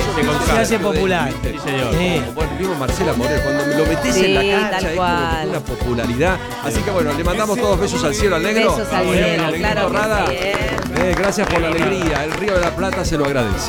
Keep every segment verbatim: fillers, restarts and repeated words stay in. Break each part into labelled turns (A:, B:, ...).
A: se hace popular.
B: Sí, señor. Sí. Bueno, mismo Marcela Morel, cuando lo metés sí, en la cancha es como que una popularidad. Así que bueno, le mandamos todos besos al cielo al negro.
C: Besos al cielo, claro.
B: Eh, gracias por la alegría. El Río de la Plata se lo agradece.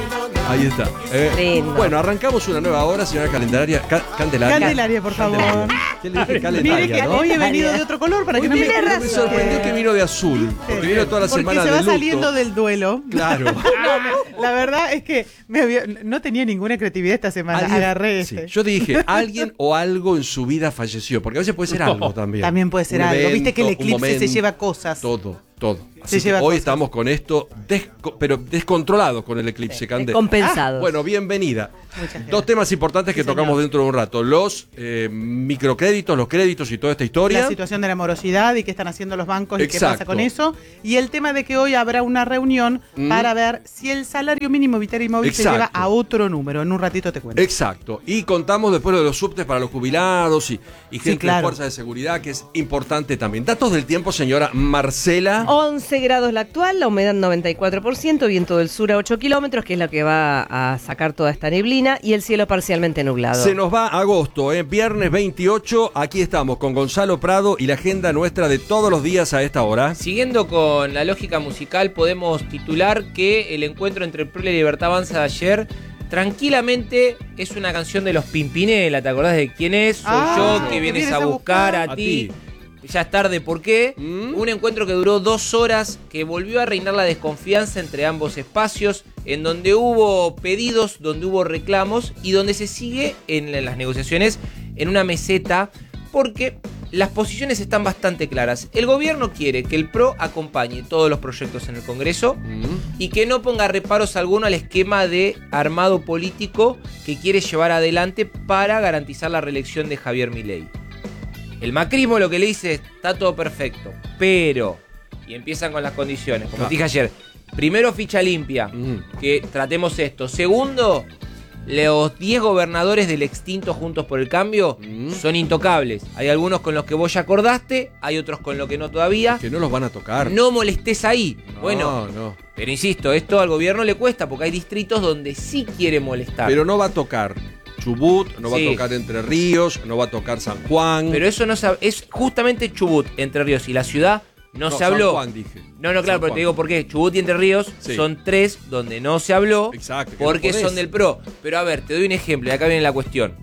B: Ahí está. Eh, bueno, arrancamos una nueva hora, señora Calendelaria. Ca Candelaria.
D: Candelaria, por favor.
B: ¿Qué le dije? Calendelaria, ¿no?
D: Hoy he venido de otro color para que no me...
B: No me sorprendió que vino de azul. Porque vino toda la
D: porque
B: semana
D: se
B: de
D: va
B: luto.
D: saliendo del duelo.
B: Claro.
D: No, la verdad es que me había, no tenía ninguna creatividad esta semana. ¿Alguien? Agarré este.
B: Sí. Yo dije, alguien o algo en su vida falleció. Porque a veces puede ser no. algo también.
D: También puede ser un algo.
B: Evento,
D: viste que el eclipse momento, se lleva cosas.
B: Todo, todo.
D: Se lleva
B: hoy
D: cosas.
B: estamos con esto, desco pero descontrolados con el eclipse, sí, Cande.
C: Compensados.
B: Ah, bueno, bienvenida. Dos temas importantes que sí, tocamos señor. dentro de un rato. Los eh, microcréditos, los créditos y toda esta historia.
D: La situación de la morosidad y qué están haciendo los bancos
B: Exacto.
D: y qué pasa con eso. Y el tema de que hoy habrá una reunión mm. para ver si el salario mínimo vital y móvil Exacto. se lleva a otro número. En un ratito te cuento.
B: Exacto. Y contamos después de los subtes para los jubilados y, y gente sí, claro. de fuerza de seguridad, que es importante también. Datos del tiempo, señora Marcela.
C: once grados la actual, la humedad noventa y cuatro por ciento, viento del sur a ocho kilómetros, que es lo que va a sacar toda esta neblina, y el cielo parcialmente nublado.
B: Se nos va agosto, ¿eh? Viernes veintiocho, aquí estamos con Gonzalo Prado y la agenda nuestra de todos los días a esta hora.
E: Siguiendo con la lógica musical, podemos titular que el encuentro entre el P R O y la Libertad Avanza de ayer tranquilamente es una canción de los Pimpinela. ¿Te acordás de quién es? Soy ah, yo que vienes, vienes a buscar a, a ti. ti. Ya es tarde, ¿por qué? ¿Mm? Un encuentro que duró dos horas, que volvió a reinar la desconfianza entre ambos espacios, en donde hubo pedidos, donde hubo reclamos y donde se sigue en las negociaciones en una meseta, porque las posiciones están bastante claras. El gobierno quiere que el P R O acompañe todos los proyectos en el Congreso ¿Mm? y que no ponga reparos alguno al esquema de armado político que quiere llevar adelante para garantizar la reelección de Javier Milei. El macrismo lo que le dice es, está todo perfecto, pero... Y empiezan con las condiciones. Como ah. dije ayer, primero ficha limpia, mm. que tratemos esto. Segundo, los diez gobernadores del extinto Juntos por el Cambio mm. son intocables. Hay algunos con los que vos ya acordaste, hay otros con los que no todavía.
B: Que no los van a tocar.
E: No molestés ahí.
B: No,
E: bueno,
B: no.
E: Pero insisto, esto al gobierno le cuesta porque hay distritos donde sí quiere molestar.
B: Pero no va a tocar Chubut, no va sí. a tocar Entre Ríos, no va a tocar San Juan.
E: Pero eso no sabe, es justamente Chubut, Entre Ríos y la ciudad no, no se habló.
B: San Juan dije.
E: No, no, claro,
B: San
E: pero
B: Juan.
E: te digo por qué. Chubut y Entre Ríos sí. son tres donde no se habló.
B: Exacto.
E: Porque
B: no
E: son del P R O. Pero a ver, te doy un ejemplo y acá viene la cuestión.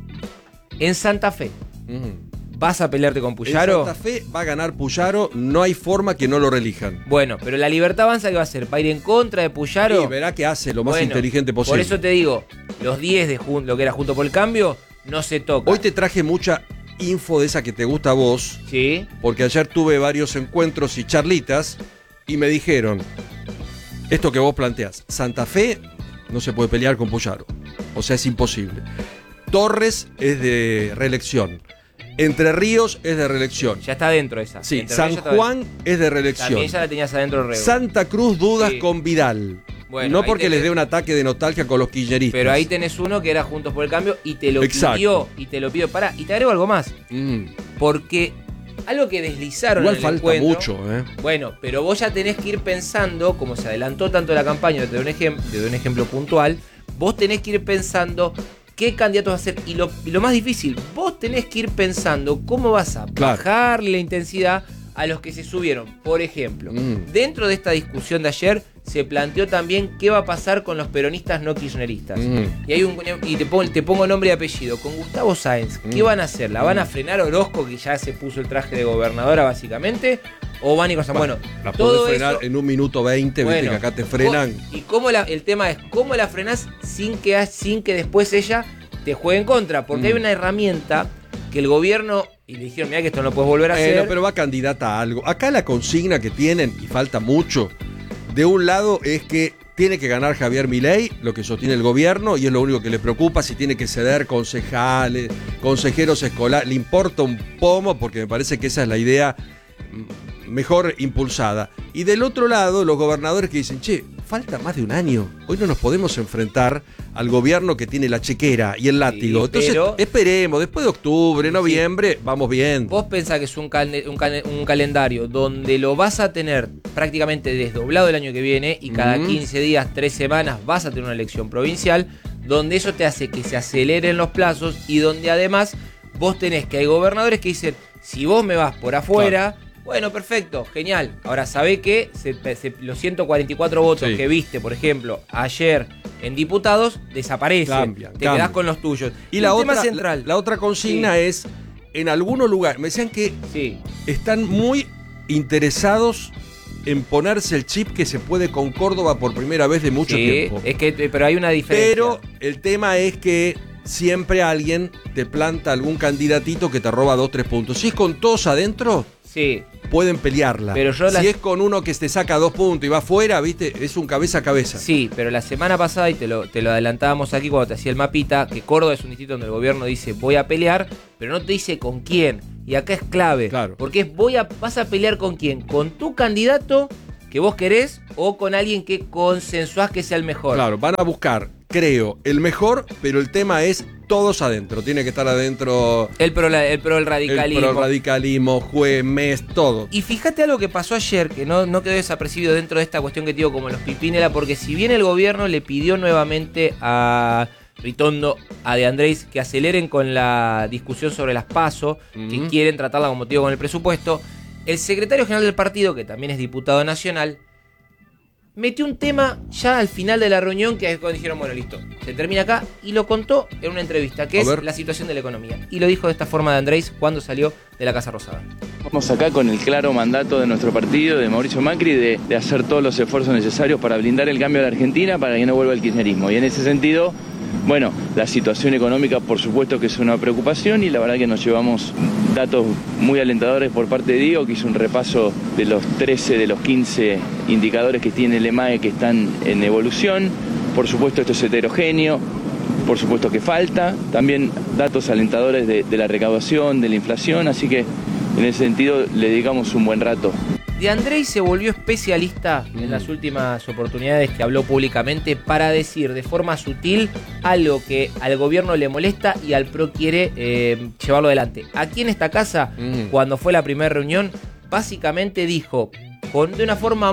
E: En Santa Fe, uh-huh. ¿vas a pelearte con Puyaro?
B: En Santa Fe va a ganar Puyaro, no hay forma que no lo reelijan.
E: Bueno, pero la Libertad Avanza, ¿qué va a hacer? ¿Va a ir en contra de Puyaro?
B: Sí, verá que hace lo más
E: bueno,
B: inteligente posible.
E: Por eso te digo, los diez de jun- lo que era Junto por el Cambio, no se toca.
B: Hoy te traje mucha info de esa que te gusta a vos.
E: Sí.
B: Porque ayer tuve varios encuentros y charlitas y me dijeron, esto que vos planteás, Santa Fe no se puede pelear con Puyaro. O sea, es imposible. Torres es de reelección. Entre Ríos es de reelección.
E: Ya está adentro esa.
B: Sí,
E: Entre
B: San Juan es de reelección.
E: También ya la tenías adentro, Rego.
B: Santa Cruz dudas
E: sí.
B: con Vidal.
E: Bueno,
B: no porque
E: tenés...
B: les dé un ataque de nostalgia con los kirchneristas.
E: Pero ahí tenés uno que era Juntos por el Cambio y te lo
B: Exacto.
E: pidió. Y te lo pidió. Pará, y te agrego algo más.
B: Mm.
E: Porque algo que deslizaron
B: Igual
E: en el
B: falta
E: encuentro,
B: mucho, ¿eh?
E: Bueno, pero vos ya tenés que ir pensando, como se adelantó tanto la campaña, te doy un, ejem- te doy un ejemplo puntual, vos tenés que ir pensando qué candidatos vas a hacer. Y lo, y lo más difícil, vos tenés que ir pensando cómo vas a
B: claro.
E: bajarle la intensidad a los que se subieron. Por ejemplo, mm. dentro de esta discusión de ayer se planteó también qué va a pasar con los peronistas no kirchneristas. Mm. Y hay un y te pongo, te pongo nombre y apellido. Con Gustavo Sáenz, ¿qué mm. van a hacer? ¿La van a frenar Orozco, que ya se puso el traje de gobernadora básicamente? ¿O van y cosas? Bueno,
B: la
E: todo
B: podés frenar
E: eso,
B: en un minuto veinte, bueno, viste que acá te frenan.
E: Y cómo la, el tema es cómo la frenás sin que, sin que después ella te juegue en contra. Porque mm. hay una herramienta que el gobierno... Y le dijeron, mira que esto no lo puedes volver a
B: eh,
E: hacer.
B: No, pero va candidata a algo. Acá la consigna que tienen, y falta mucho, de un lado es que tiene que ganar Javier Milei, lo que sostiene el gobierno, y es lo único que le preocupa, si tiene que ceder concejales, consejeros escolares, le importa un pomo, porque me parece que esa es la idea mejor impulsada. Y del otro lado, los gobernadores que dicen, che, falta más de un año, hoy no nos podemos enfrentar al gobierno que tiene la chequera y el látigo. Sí, entonces pero, esperemos, después de octubre, noviembre, sí. vamos bien.
E: Vos pensás que es un, cal- un, cal- un calendario donde lo vas a tener prácticamente desdoblado el año que viene y cada mm. quince días, tres semanas vas a tener una elección provincial, donde eso te hace que se aceleren los plazos y donde además vos tenés que hay gobernadores que dicen, si vos me vas por afuera, claro, bueno, perfecto, genial. Ahora sabé que se, se, los ciento cuarenta y cuatro votos sí. que viste, por ejemplo, ayer en diputados, desaparecen. Cambian, te cambian. Quedás con los tuyos.
B: Y, y la, otra, central, la, la otra consigna sí. es, en algunos lugares, me decían que sí. están muy interesados en ponerse el chip que se puede con Córdoba por primera vez de mucho
E: sí,
B: tiempo.
E: Es que, pero hay una diferencia.
B: Pero el tema es que siempre alguien te planta algún candidatito que te roba dos, tres puntos. Si es con todos adentro, sí, pueden pelearla. Pero yo si la... es con uno que te saca dos puntos y va afuera, viste, es un cabeza a cabeza.
E: Sí, pero la semana pasada, y te lo, te lo adelantábamos aquí cuando te hacía el mapita, que Córdoba es un distrito donde el gobierno dice voy a pelear, pero no te dice con quién. Y acá es clave, claro, porque es voy a, vas a pelear con quién, con tu candidato que vos querés o con alguien que consensuás que sea el mejor.
B: Claro, van a buscar, creo, el mejor, pero el tema es todos adentro. Tiene que estar adentro
E: el pro, el pro el radicalismo.
B: El pro radicalismo, juez, mes, todo.
E: Y fíjate algo que pasó ayer, que no, no quedó desapercibido dentro de esta cuestión que te digo como los Pipinela, porque si bien el gobierno le pidió nuevamente a Ritondo, a De Andrés, que aceleren con la discusión sobre las PASO, uh-huh. que quieren tratarla como motivo con el presupuesto, el secretario general del partido, que también es diputado nacional, metió un tema ya al final de la reunión que es cuando dijeron, bueno, listo, se termina acá, y lo contó en una entrevista, que a es ver. la situación de la economía. Y lo dijo de esta forma De Andrés cuando salió de la Casa Rosada.
A: Vamos acá con el claro mandato de nuestro partido, de Mauricio Macri, de, de hacer todos los esfuerzos necesarios para blindar el cambio de la Argentina, para que no vuelva el kirchnerismo. Y en ese sentido, bueno, la situación económica por supuesto que es una preocupación, y la verdad que nos llevamos datos muy alentadores por parte de Diego, que hizo un repaso de los trece de los quince indicadores que tiene el E M A E que están en evolución. Por supuesto esto es heterogéneo, por supuesto que falta, también datos alentadores de, de la recaudación, de la inflación, así que en ese sentido le dedicamos un buen rato.
E: De Andrés se volvió especialista en las últimas oportunidades que habló públicamente para decir de forma sutil algo que al gobierno le molesta y al PRO quiere eh, llevarlo adelante. Aquí en esta casa, mm. cuando fue la primera reunión, básicamente dijo, con, de una forma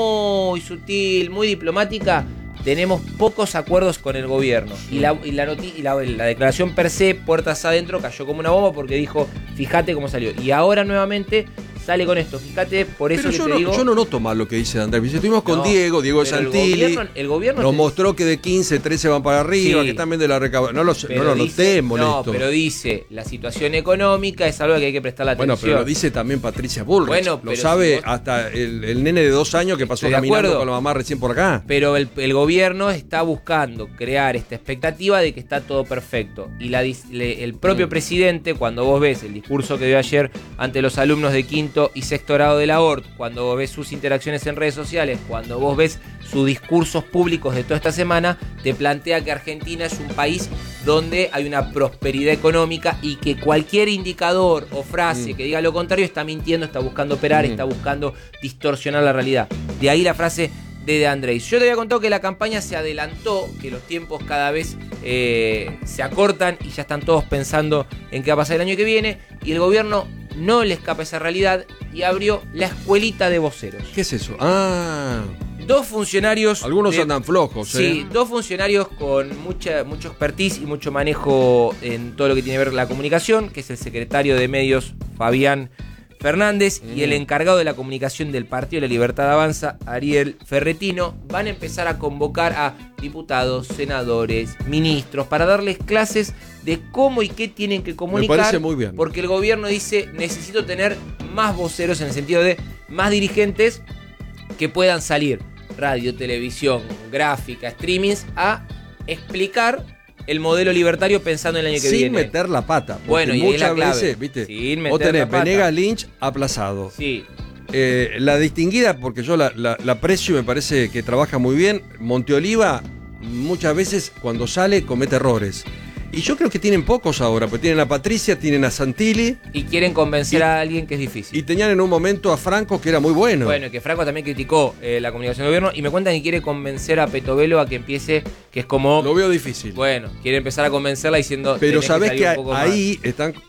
E: muy sutil, muy diplomática, tenemos pocos acuerdos con el gobierno. Y la, y la, noti- y la, la declaración per se, puertas adentro, cayó como una bomba porque dijo, fíjate cómo salió. Y ahora nuevamente sale con esto, fíjate, por eso
B: pero
E: que
B: yo
E: te
B: no,
E: digo...
B: yo no noto mal lo que dice Andrés. Estuvimos con no, Diego, Diego Santilli,
E: el gobierno, el gobierno
B: nos
E: te...
B: mostró que de quince, trece van para arriba, sí, que están viendo la recaudación. No lo, no lo noté molesto.
E: No, pero dice, la situación económica es algo que hay que prestar atención.
B: Bueno, pero lo dice también Patricia Bullrich. Bueno, lo sabe si vos... hasta el, el nene de dos años que pasó Estoy caminando con la mamá recién por acá.
E: Pero el, el gobierno está buscando crear esta expectativa de que está todo perfecto. Y la, le, el propio mm. presidente, cuando vos ves el discurso que dio ayer ante los alumnos de quinto y sexto grado de la O R T, cuando vos ves sus interacciones en redes sociales, cuando vos ves sus discursos públicos de toda esta semana, te plantea que Argentina es un país donde hay una prosperidad económica y que cualquier indicador o frase mm. que diga lo contrario está mintiendo, está buscando operar, mm. está buscando distorsionar la realidad. De ahí la frase de De Andrés. Yo te había contado que la campaña se adelantó, que los tiempos cada vez eh, se acortan y ya están todos pensando en qué va a pasar el año que viene, y el gobierno no le escapa esa realidad y abrió la escuelita de voceros.
B: ¿Qué es eso? Ah...
E: Dos funcionarios...
B: Algunos
E: de,
B: andan flojos, ¿eh?
E: Sí, dos funcionarios con mucha, mucho expertise y mucho manejo en todo lo que tiene que ver con la comunicación, que es el secretario de Medios, Fabián Fernández, mm. y el encargado de la comunicación del Partido de la Libertad Avanza, Ariel Ferretino, van a empezar a convocar a diputados, senadores, ministros, para darles clases de cómo y qué tienen que comunicar.
B: Me parece muy bien.
E: Porque el gobierno dice, necesito tener más voceros en el sentido de más dirigentes que puedan salir, radio, televisión, gráfica, streamings, a explicar el modelo libertario pensando en el año que
B: sin
E: viene.
B: Sin meter la pata.
E: Bueno, y
B: muchas
E: es la clave.
B: veces, viste,
E: sin meter
B: vos tenés
E: la pata.
B: Venegas Lynch aplazado.
E: Sí.
B: Eh, la distinguida, porque yo la, la, la aprecio y me parece que trabaja muy bien, Monteoliva, muchas veces cuando sale comete errores. Y yo creo que tienen pocos ahora, porque tienen a Patricia, tienen a Santilli.
E: Y quieren convencer y, a alguien que es difícil.
B: Y tenían en un momento a Franco, que era muy bueno.
E: Bueno, que Franco también criticó eh, la comunicación del gobierno. Y me cuentan que quiere convencer a Petovelo a que empiece, que es como...
B: Lo veo difícil.
E: Bueno, quiere empezar a convencerla diciendo...
B: Pero sabés que, que ahí más. están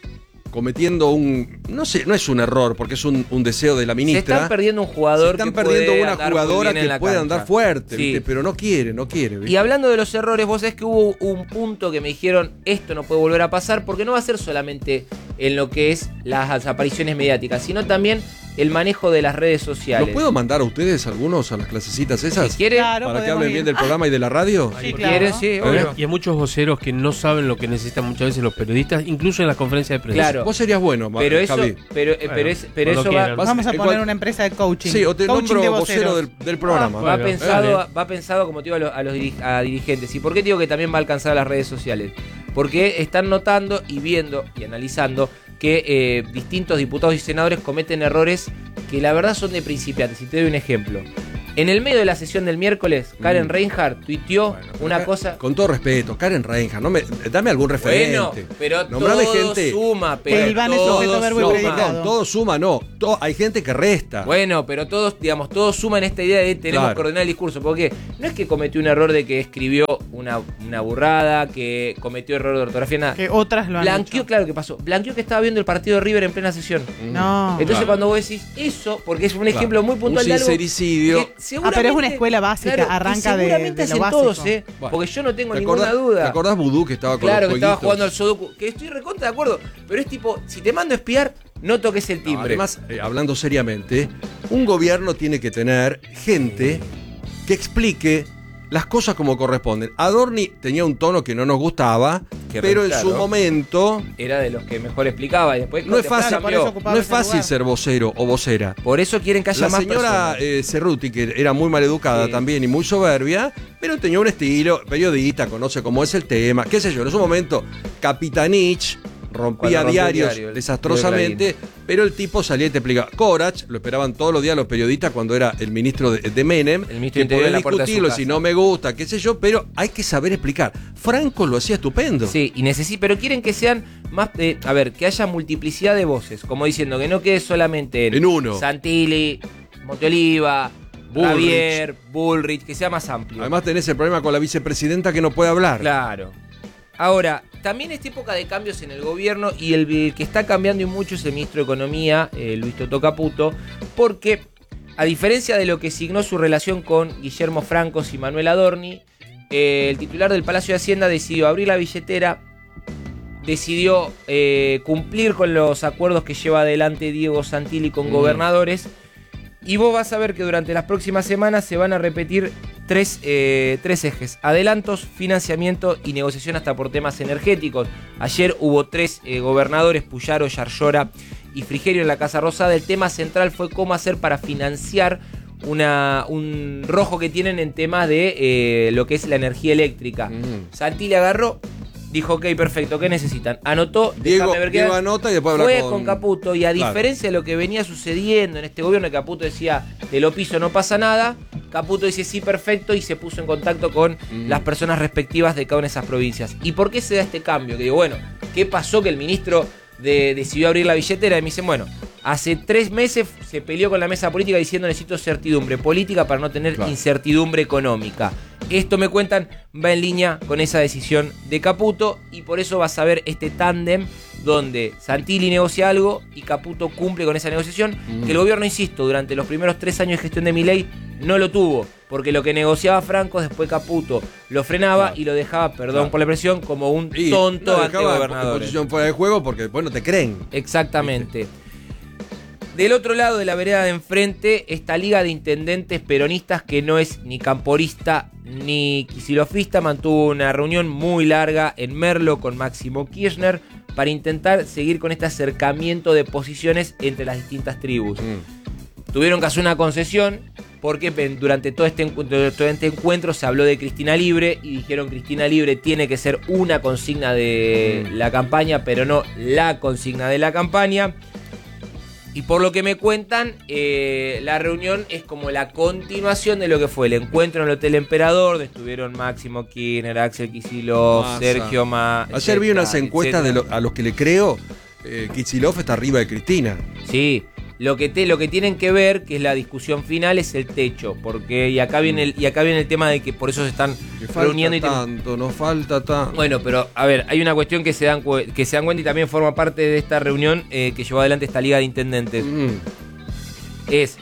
B: cometiendo un, no sé, no es un error, porque es un, un deseo de la ministra.
E: Se están perdiendo un jugador
B: Se están
E: que
B: perdiendo
E: puede
B: una
E: andar
B: jugadora
E: muy bien en
B: que
E: la
B: puede
E: cancha.
B: andar fuerte,
E: Sí.
B: ¿viste? Pero no quiere, no quiere. ¿viste?
E: Y hablando de los errores, vos sabés que hubo un punto que me dijeron, esto no puede volver a pasar, porque no va a ser solamente en lo que es las apariciones mediáticas, sino también el manejo de las redes sociales.
B: ¿Los puedo mandar a ustedes algunos a las clasecitas esas?
E: Si quieren,
D: Claro,
B: para que
D: podemos
B: hablen
D: ir.
B: bien del programa y de la radio.
D: Sí,
E: si
D: claro.
E: quieren, sí,
B: ¿Eh?
E: obvio.
F: Y hay muchos voceros que no saben lo que necesitan muchas veces los periodistas, incluso en las conferencias de prensa.
E: Claro.
B: Vos serías bueno,
E: Pero eso,
B: Javi.
E: pero, eh,
F: Bueno,
E: pero, es, pero
F: cuando
E: eso va,
F: quieran.
B: Vas-
D: Vamos a
B: eh,
D: poner
B: cual-
D: una empresa de coaching.
B: Sí, o te
D: Coaching
B: nombro
D: de
B: vocero
D: voceros.
B: del, del programa.
E: va
F: Bueno,
E: pensado,
F: dale.
E: va pensado, como te digo, a los, a los diri- a dirigentes. ¿Y por qué digo que también va a alcanzar a las redes sociales? Porque están notando y viendo y analizando que eh, distintos diputados y senadores cometen errores que la verdad son de principiantes. Y te doy un ejemplo. En el medio de la sesión del miércoles, Karen
B: Mm.
E: Reinhardt tuiteó
B: Bueno,
E: una
B: acá,
E: cosa...
B: Con todo respeto, Karen Reinhardt, no me, dame algún referente.
E: Bueno, pero
B: Nombrame
E: todo
B: gente.
E: suma, pero
D: El Iván es
E: todo
D: sujeto, verbo y
E: suma.
D: predicado.
B: No, todo suma, no. Todo- hay gente que resta.
E: Bueno, pero todos, digamos, todos suman esta idea de tenemos
B: Claro.
E: que ordenar el discurso. Porque no es que cometió un error de que escribió una, una burrada, que cometió error de ortografía, nada.
D: Que otras lo han
E: Blanqueó,
D: hecho.
E: claro que pasó. Blanqueó que estaba viendo el partido de River en plena sesión.
D: No.
E: Entonces
B: Claro.
E: cuando vos decís eso, porque es un
B: Claro.
E: ejemplo muy puntual
B: Un
E: de algo
B: sincericidio.
E: que
D: Ah,
E: seguramente-
D: pero es una escuela básica,
E: claro, que
D: arranca de-
E: seguramente
D: de lo
E: hacen
D: básico.
E: todos, ¿eh?
B: Bueno.
E: Porque yo no tengo
B: ¿Te
E: ninguna
B: acordás,
E: duda.
B: ¿Te acordás Vudú que estaba con
E: Claro,
B: los
E: que estaba
B: jueguitos?
E: jugando al Sudoku. Que estoy recontra de acuerdo. Pero es tipo, si te mando a espiar, no toques el
B: No,
E: timbre.
B: además, eh, hablando seriamente, un gobierno tiene que tener gente que explique las cosas como corresponden. Adorni tenía un tono que no nos gustaba,
E: Que
B: pero en
E: claro.
B: su momento
E: Era de los que mejor explicaba y después
B: no es
E: después
B: fácil,
D: por
E: cambió.
D: eso ocupaba
B: no es
D: ese
B: fácil
D: lugar.
B: ser vocero o vocera.
E: Por eso quieren que haya
B: La
E: más
B: señora
E: personas.
B: eh, Cerruti, que era muy maleducada
E: Sí.
B: también y muy soberbia, pero tenía un estilo periodista, conoce cómo es el tema, qué sé yo, en su momento Capitanich rompía
E: Cuando rompió el
B: diarios
E: diario, el
B: desastrosamente, pero el tipo salía y te explicaba. Corach, lo esperaban todos los días los periodistas cuando era el ministro de, de Menem,
E: El ministro
B: que
E: de Interior
B: podía
E: en la puerta de su
B: discutirlo,
E: casa.
B: si no me gusta, qué sé yo, pero hay que saber explicar. Franco lo hacía estupendo.
E: Sí, y necesi- pero quieren que sean más, eh, a ver, que haya multiplicidad de voces, como diciendo que no quede solamente en,
B: En uno.
E: Santilli, Monteoliva,
B: Bullrich.
E: Javier, Bullrich, que sea más amplio.
B: Además tenés el problema con la vicepresidenta que no puede hablar.
E: Claro. Ahora, también esta época de cambios en el gobierno y el, el que está cambiando y mucho es el ministro de Economía, eh, Luis Toto Caputo, porque a diferencia de lo que signó su relación con Guillermo Francos y Manuel Adorni, eh, el titular del Palacio de Hacienda decidió abrir la billetera, decidió eh, cumplir con los acuerdos que lleva adelante Diego Santilli con
B: Mm.
E: gobernadores. Y vos vas a ver que durante las próximas semanas se van a repetir tres, eh, tres ejes. Adelantos, financiamiento y negociación hasta por temas energéticos. Ayer hubo tres eh, gobernadores, Puyaro, Yarlora y Frigerio en la Casa Rosada. El tema central fue cómo hacer para financiar una, un rojo que tienen en temas de eh, lo que es la energía eléctrica.
B: Mm.
E: Santilli agarró, dijo, ok, perfecto, ¿qué necesitan? Anotó,
B: Diego,
E: déjame ver qué
B: Diego
E: da.
B: anota y después habla
E: Fue
B: con...
E: con Caputo y a
B: Claro.
E: diferencia de lo que venía sucediendo en este gobierno, que Caputo decía, de lo piso no pasa nada, Caputo dice sí, perfecto, y se puso en contacto con
B: Mm.
E: las personas respectivas de cada una de esas provincias. ¿Y por qué se da este cambio? Que digo, bueno, ¿qué pasó que el ministro de- decidió abrir la billetera? Y me dicen, bueno, hace tres meses se peleó con la mesa política diciendo necesito certidumbre política para no tener
B: Claro.
E: incertidumbre económica. Esto, me cuentan, va en línea con esa decisión de Caputo y por eso vas a ver este tándem donde Santilli negocia algo y Caputo cumple con esa negociación,
B: Mm.
E: que el gobierno, insisto, durante los primeros tres años de gestión de Milei no lo tuvo, porque lo que negociaba Franco, después Caputo lo frenaba
B: Claro.
E: y lo dejaba, perdón
B: Claro.
E: por la expresión, como un
B: Y
E: tonto
B: lo
E: ante
B: dejaba en
E: gobernadores.
B: posición fuera de juego porque después no te creen.
E: Exactamente. Del otro lado de la vereda de enfrente, esta liga de intendentes peronistas que no es ni camporista ni quisilofista, mantuvo una reunión muy larga en Merlo con Máximo Kirchner para intentar seguir con este acercamiento de posiciones entre las distintas tribus.
B: Mm.
E: Tuvieron que hacer una concesión porque pen- durante todo este, encu- todo este encuentro se habló de Cristina Libre y dijeron Cristina Libre tiene que ser una consigna de
B: Mm.
E: la campaña, pero no la consigna de la campaña. Y por lo que me cuentan, eh, la reunión es como la continuación de lo que fue el encuentro en el Hotel Emperador, donde estuvieron Máximo Kirchner, Axel Kicillof,
B: Massa.
E: Sergio Ma.
B: Ayer vi unas
E: etcétera,
B: encuestas de
E: etcétera.
B: lo- a los que le creo. Eh, Kicillof está arriba de Cristina.
E: Sí, Lo que, te, lo que tienen que ver, que es la discusión final, es el techo. Porque, y acá viene el, y acá viene el tema de que por eso se están reuniendo.
B: Y tanto, nos falta tanto.
E: Bueno, pero a ver, hay una cuestión que se dan, que se dan cuenta y también forma parte de esta reunión eh, que llevó adelante esta Liga de Intendentes. Mm. Es,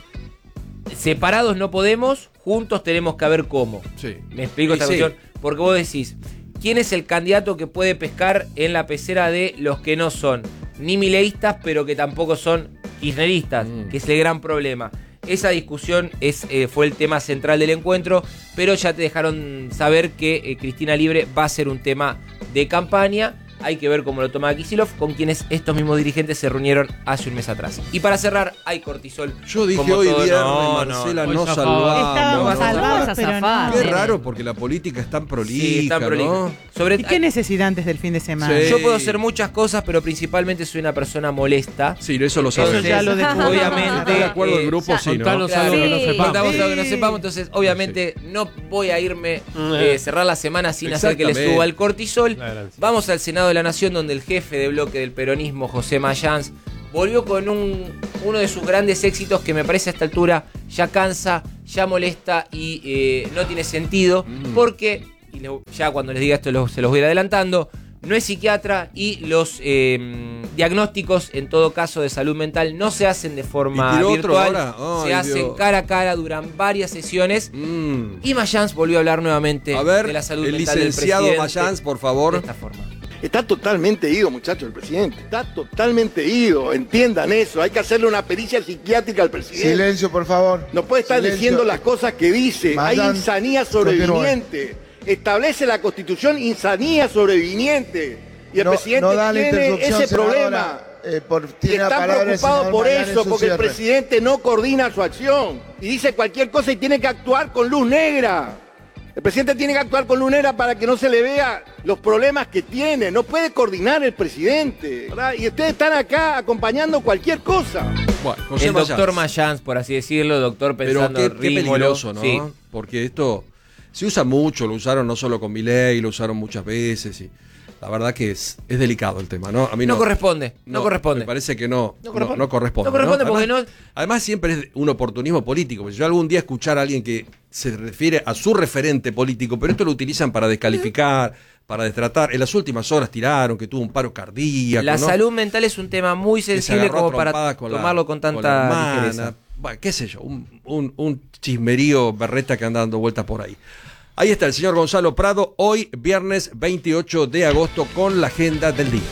E: separados no podemos, juntos tenemos que ver cómo.
B: Sí.
E: ¿Me explico esta
B: sí.
E: cuestión? Porque vos decís, ¿quién es el candidato que puede pescar en la pecera de los que no son ni mileístas, pero que tampoco son kirchneristas, mm. que es el gran problema? Esa discusión es, eh, fue el tema central del encuentro, pero ya te dejaron saber que eh, Cristina Libre va a ser un tema de campaña. Hay que ver cómo lo toma Kicillof, con quienes estos mismos dirigentes se reunieron hace un mes atrás. Y para cerrar, hay cortisol.
B: Yo dije
E: como
B: hoy
E: todo,
B: viernes,
E: no,
B: Marcela,
E: no,
B: no,
E: no
B: salvamos.
D: Estábamos
B: no,
D: salvados,
C: no,
D: pero
C: no.
B: Qué raro, porque la política es tan prolija,
E: Sí, está prolija.
B: ¿no?
E: Sobre,
D: ¿Y qué necesidad antes del fin de semana?
B: Sí.
E: Yo puedo hacer muchas cosas, pero principalmente soy una persona molesta.
B: Sí, eso lo sabes.
D: Eso ya lo descubrimos.
E: Obviamente,
B: De acuerdo
E: eh,
B: el grupo,
C: ya,
B: sí, ¿no?
F: contanos
E: Claro,
F: algo que no
C: sí.
F: sepamos.
E: Contamos
D: Sí.
E: algo que no sepamos, entonces obviamente no voy a irme eh, cerrar la semana sin hacer que le
B: Exactamente.
E: suba el cortisol.
F: Claro, sí.
E: Vamos al Senado de la Nación, donde el jefe de bloque del peronismo, José Mayans, volvió con un, uno de sus grandes éxitos que me parece a esta altura ya cansa, ya molesta y eh, no tiene sentido, mm. porque, y le, ya cuando les diga esto lo, se los voy a ir adelantando, no es psiquiatra y los eh, diagnósticos, en todo caso de salud mental, no se hacen de forma virtual,
B: Ay,
E: se hacen
B: Dios.
E: cara a cara, duran varias sesiones.
B: Mm.
E: Y Mayans volvió a hablar nuevamente
B: A ver,
E: de la salud
B: el
E: mental del
B: licenciado
E: presidente.
B: Mayans, por favor.
E: De esta forma.
G: Está totalmente ido, muchachos, el presidente. Está totalmente ido. Entiendan eso. Hay que hacerle una pericia psiquiátrica al presidente.
H: Silencio, por favor.
G: No puede estar
H: Silencio.
G: diciendo las cosas que dice.
H: Mandan,
G: Hay insanía sobreviviente. Establece la Constitución insanía sobreviviente. Y el
H: no,
G: presidente
H: no da la
G: tiene
H: interrupción,
G: ese
H: senadora.
G: problema.
H: Eh, por,
G: Y
H: tiene la
G: está
H: palabra el
G: preocupado
H: senador
G: por
H: Mayans en
G: eso,
H: su
G: porque el
H: cierre.
G: presidente no coordina su acción. Y dice cualquier cosa y tiene que actuar con luz negra. El presidente tiene que actuar con luz negra para que no se le vea los problemas que tiene. No puede coordinar el presidente, ¿verdad? Y ustedes están acá acompañando cualquier cosa.
B: Bueno, José
E: El doctor
B: Mayans.
E: Mayans, por así decirlo, doctor
B: Pero
E: pensando
B: qué, qué
E: rímolo.
B: peligroso, ¿no?
E: Sí.
B: Porque esto se usa mucho, lo usaron no solo con Milei, lo usaron muchas veces y la verdad que es, es delicado el tema, ¿no? A mí
E: No
B: no,
E: corresponde, no corresponde.
B: Me parece que no,
E: No
B: no,
E: corresponde.
B: no corresponde.
E: No corresponde porque
B: además,
E: no-
B: además siempre es un oportunismo político. Porque yo algún día escuchar a alguien que se refiere a su referente político, pero esto lo utilizan para descalificar, para destratar. En las últimas horas tiraron que tuvo un paro cardíaco.
E: La
B: ¿no?
E: salud mental es un tema muy
B: Que se
E: sensible
B: agarró a
E: como para
B: trompadas con la-
E: tomarlo con
B: con la
E: tanta
B: hermana.
E: ligereza.
B: Bueno, qué sé yo, un, un, un chismerío berreta que anda dando vueltas por ahí. Ahí está el señor Gonzalo Prado, hoy viernes veintiocho de agosto con la agenda del día.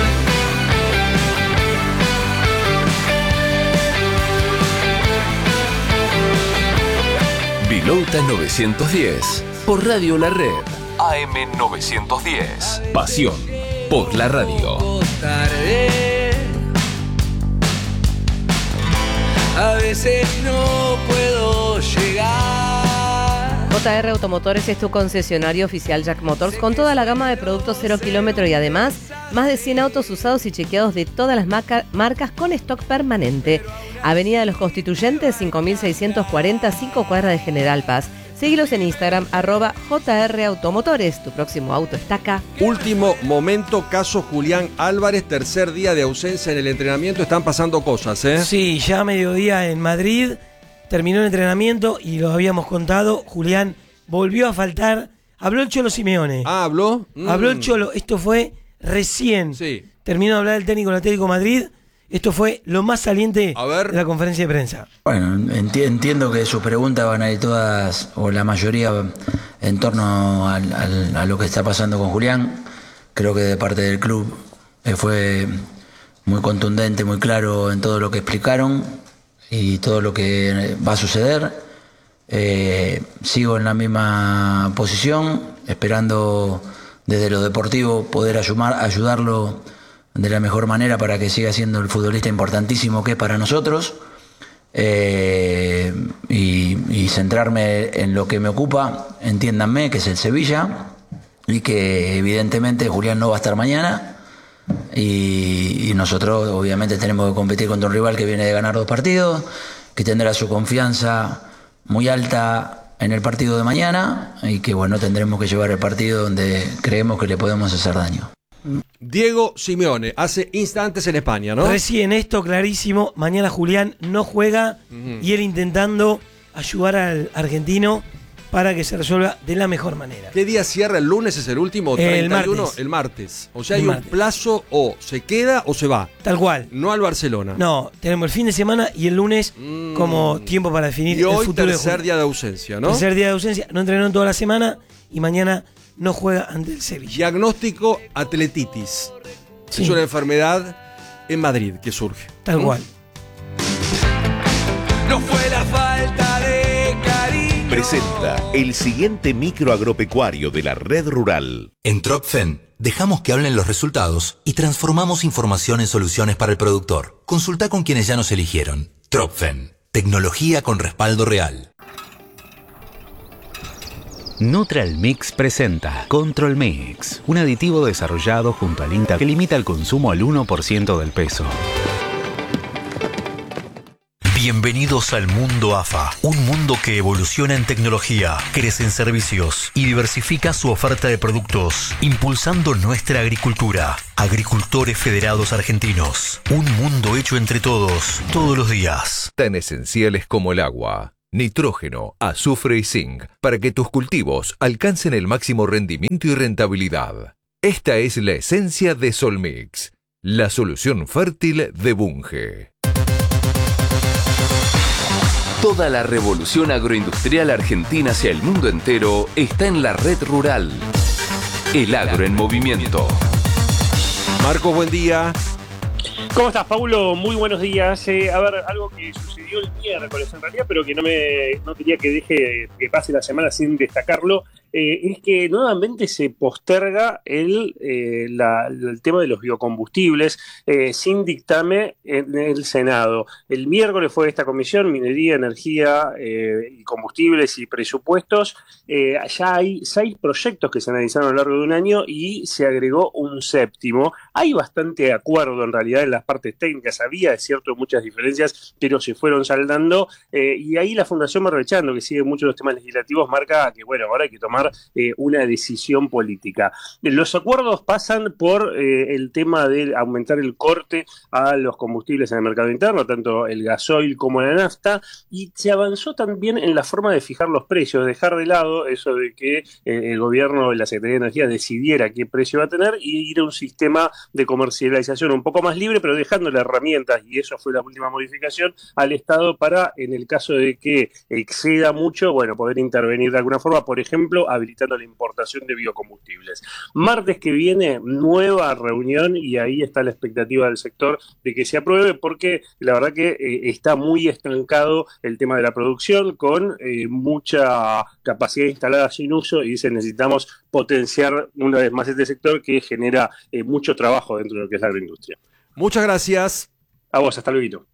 I: Vilota novecientos diez, por Radio La Red. A M novecientos diez. Pasión por la radio.
J: A veces no puedo llegar.
C: J R Automotores es tu concesionario oficial Jack Motors con toda la gama de productos cero kilómetro y además más de cien autos usados y chequeados de todas las marca- marcas con stock permanente. Avenida de los Constituyentes cinco mil seiscientos cuarenta, cinco cuadras de General Paz. Síguelos en Instagram, arroba J R Automotores. Tu próximo auto está acá.
B: Último momento, caso Julián Álvarez, tercer día de ausencia en el entrenamiento. Están pasando cosas, ¿eh?
J: Sí, ya a mediodía en Madrid terminó el entrenamiento y lo habíamos contado. Julián volvió a faltar. Habló el Cholo Simeone.
B: Ah, ¿habló? Mm.
J: Habló el Cholo. Esto fue recién.
B: Sí.
J: Terminó de hablar el técnico del Atlético de Madrid. Esto fue lo más saliente
B: A ver.
J: de la conferencia de prensa.
K: Bueno, enti- entiendo que sus preguntas van a ir todas, o la mayoría, en torno al- al- a lo que está pasando con Julián. Creo que de parte del club eh, fue muy contundente, muy claro en todo lo que explicaron y todo lo que va a suceder. Eh, sigo en la misma posición, esperando desde lo deportivo poder ayumar- ayudarlo de la mejor manera para que siga siendo el futbolista importantísimo que es para nosotros, eh, y, y centrarme en lo que me ocupa, entiéndanme, que es el Sevilla, y que evidentemente Julián no va a estar mañana, y, y nosotros obviamente tenemos que competir contra un rival que viene de ganar dos partidos, que tendrá su confianza muy alta en el partido de mañana, y que bueno, tendremos que llevar el partido donde creemos que le podemos hacer daño.
B: Diego Simeone, hace instantes en España, ¿no?
J: Recién esto, clarísimo. Mañana Julián no juega uh-huh. y él intentando ayudar al argentino para que se resuelva de la mejor manera.
B: ¿Qué día cierra? ¿El lunes es el último? ¿treinta y uno?
J: El martes.
B: El martes. O sea,
J: el
B: hay
J: martes.
B: un plazo o se queda o se va.
J: Tal cual.
B: No al Barcelona.
J: No, tenemos el fin de semana y el lunes mm. como tiempo para definir
B: y hoy
J: el futuro
B: tercer
J: de
B: día de ausencia, ¿no?
J: Tercer día de ausencia. No entrenó en toda la semana y mañana no juega ante el Sevilla.
B: Diagnóstico atletitis. Sí. Es una enfermedad en Madrid que surge.
J: Tal ¿Mm? cual.
H: No fue la falta de cariño.
L: Presenta el siguiente micro agropecuario de la red rural.
M: En Tropfen dejamos que hablen los resultados y transformamos información en soluciones para el productor. Consulta con quienes ya nos eligieron. Tropfen, tecnología con respaldo real.
N: Neutral Mix presenta Control Mix, un aditivo desarrollado junto al INTA que limita el consumo al uno por ciento del peso.
O: Bienvenidos al mundo A F A, un mundo que evoluciona en tecnología, crece en servicios y diversifica su oferta de productos, impulsando nuestra agricultura. Agricultores Federados Argentinos, un mundo hecho entre todos, todos los días.
L: Tan esenciales como el agua, nitrógeno, azufre y zinc, para que tus cultivos alcancen el máximo rendimiento y rentabilidad. Esta es la esencia de Solmix, la solución fértil de Bunge.
I: Toda la revolución agroindustrial argentina hacia el mundo entero está en la red rural. El agro en movimiento.
B: Marco, buen día.
P: ¿Cómo estás, Paulo? Muy buenos días. Eh, a ver, algo que sucedió el miércoles en realidad, pero que no me no quería que deje que pase la semana sin destacarlo, eh, es que nuevamente se posterga el, eh, la, el tema de los biocombustibles eh, sin dictamen en el Senado. El miércoles fue esta comisión, Minería, Energía eh, y Combustibles y Presupuestos. Eh, ya hay seis proyectos que se analizaron a lo largo de un año y se agregó un séptimo. Hay bastante acuerdo en realidad en las partes técnicas, había, es cierto, muchas diferencias, pero se fueron saldando, eh, y ahí la Fundación Marrechando, que sigue muchos de los temas legislativos, marca que, bueno, ahora hay que tomar eh, una decisión política. Los acuerdos pasan por eh, el tema de aumentar el corte a los combustibles en el mercado interno, tanto el gasoil como la nafta, y se avanzó también en la forma de fijar los precios, dejar de lado eso de que eh, el gobierno y la Secretaría de Energía decidiera qué precio va a tener y ir a un sistema de comercialización un poco más libre, pero dejándole herramientas, y eso fue la última modificación, al Estado para, en el caso de que exceda mucho, bueno, poder intervenir de alguna forma, por ejemplo, habilitando la importación de biocombustibles. Martes que viene, nueva reunión, y ahí está la expectativa del sector de que se apruebe, porque la verdad que eh, está muy estancado el tema de la producción, con eh, mucha capacidad instalada sin uso, y dicen necesitamos potenciar una vez más este sector que genera eh, mucho trabajo dentro de lo que es la agroindustria.
B: Muchas gracias.
P: A vos, hasta luego.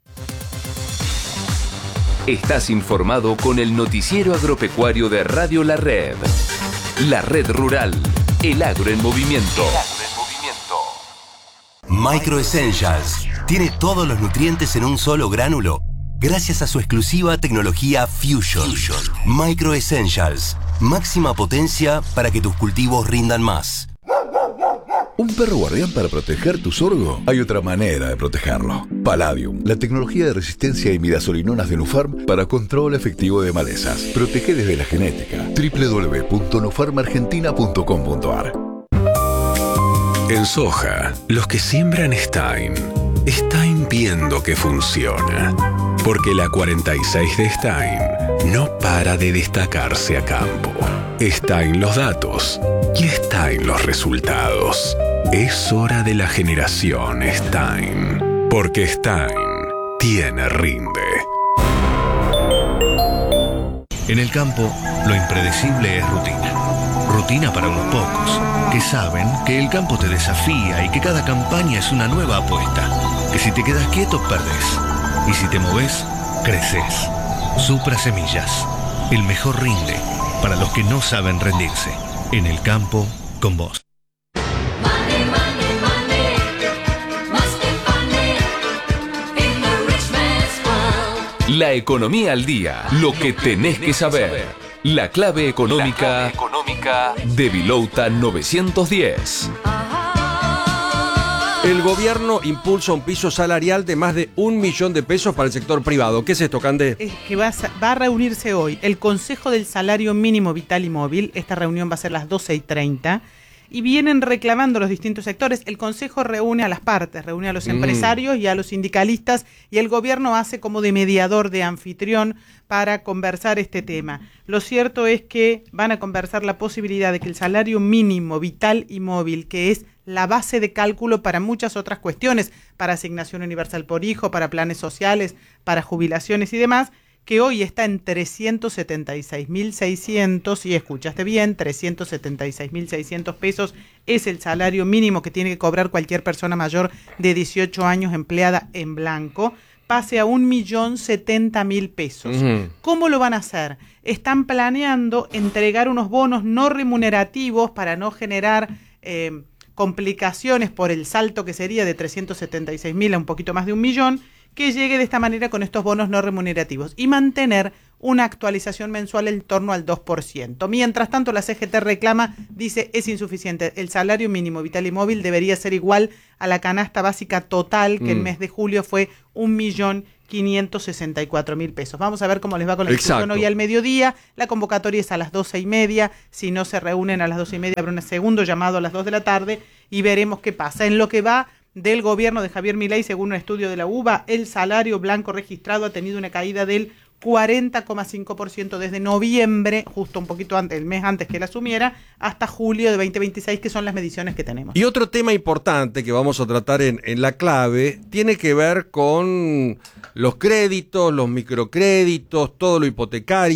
I: Estás informado con el noticiero agropecuario de Radio La Red. La Red Rural, el agro en movimiento. El agro en
O: movimiento. Micro Essentials tiene todos los nutrientes en un solo gránulo, gracias a su exclusiva tecnología Fusion. Fusion. Micro Essentials, máxima potencia para que tus cultivos rindan más.
Q: ¿Un perro guardián para proteger tu sorgo? Hay otra manera de protegerlo. Palladium, la tecnología de resistencia a imidazolinonas de Nufarm para control efectivo de malezas. Protege desde la genética. doble u doble u doble u punto nufarm argentina punto com punto a r.
R: En soja, los que siembran Stein, Stein viendo que funciona. Porque la cuarenta y seis de Stein no para de destacarse a campo. Está en los datos y está en los resultados. Es hora de la generación Stein, porque Stein tiene rinde.
S: En el campo, lo impredecible es rutina. Rutina para unos pocos, que saben que el campo te desafía y que cada campaña es una nueva apuesta. Que si te quedas quieto, perdés. Y si te movés, creces. Supra Semillas, el mejor rinde para los que no saben rendirse. En el campo, con vos.
I: La economía al día, lo que tenés que saber. La clave económica, La clave económica de Vilouta novecientos diez.
B: El gobierno impulsa un piso salarial de más de un millón de pesos para el sector privado. ¿Qué es esto, Cande?
D: Es que va a, va a reunirse hoy el Consejo del Salario Mínimo Vital y Móvil. Esta reunión va a ser a las doce y treinta. Y vienen reclamando los distintos sectores. El Consejo reúne a las partes, reúne a los mm. empresarios y a los sindicalistas, y el gobierno hace como de mediador, de anfitrión, para conversar este tema. Lo cierto es que van a conversar la posibilidad de que el salario mínimo vital y móvil, que es la base de cálculo para muchas otras cuestiones, para asignación universal por hijo, para planes sociales, para jubilaciones y demás, que hoy está en trescientos setenta y seis mil seiscientos, y escuchaste bien, trescientos setenta y seis mil seiscientos pesos es el salario mínimo que tiene que cobrar cualquier persona mayor de dieciocho años empleada en blanco, pase a un millón setenta mil pesos. Uh-huh. ¿Cómo lo van a hacer? Están planeando entregar unos bonos no remunerativos para no generar eh, complicaciones por el salto que sería de trescientos setenta y seis mil a un poquito más de un millón, que llegue de esta manera con estos bonos no remunerativos y mantener una actualización mensual en torno al dos por ciento. Mientras tanto, la C G T reclama, dice, es insuficiente. El salario mínimo vital y móvil debería ser igual a la canasta básica total, que mm. el mes de julio fue un millón quinientos sesenta y cuatro mil pesos. Vamos a ver cómo les va con la discusión hoy al mediodía. La convocatoria es a las doce y media. Si no se reúnen a las doce y media, habrá un segundo llamado a las dos de la tarde y veremos qué pasa. En lo que va del gobierno de Javier Milei, según un estudio de la U B A, el salario blanco registrado ha tenido una caída del cuarenta coma cinco por ciento desde noviembre, justo un poquito antes, el mes antes que él asumiera, hasta julio de veinte veintiséis, que son las mediciones que tenemos.
B: Y otro tema importante que vamos a tratar en, en la clave tiene que ver con los créditos, los microcréditos, todo lo hipotecario.